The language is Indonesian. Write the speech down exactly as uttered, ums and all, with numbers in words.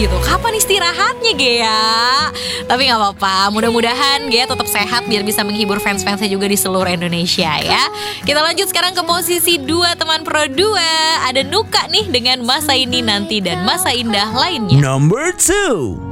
gitu. Kapan istirahatnya Gea? Tapi nggak apa-apa, mudah-mudahan Gea tetap sehat biar bisa menghibur fans-fansnya juga di seluruh Indonesia ya. Kita lanjut sekarang ke posisi dua teman pro dua. Ada Nuka nih dengan Masa Ini Nanti dan Masa Indah lainnya. Number two.